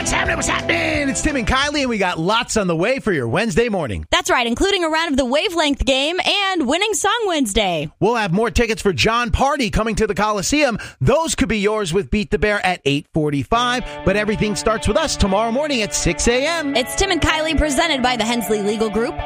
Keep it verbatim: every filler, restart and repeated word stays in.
What's happening? What's happening? It's Tim and Kylie, and we got lots on the way for your Wednesday morning. That's right, including a round of the Wavelength game and Winning Song Wednesday. We'll have more tickets for John Party coming to the Coliseum. Those could be yours with Beat the Bear at eight forty-five, but everything starts with us tomorrow morning at six a.m. It's Tim and Kylie presented by the Hensley Legal Group.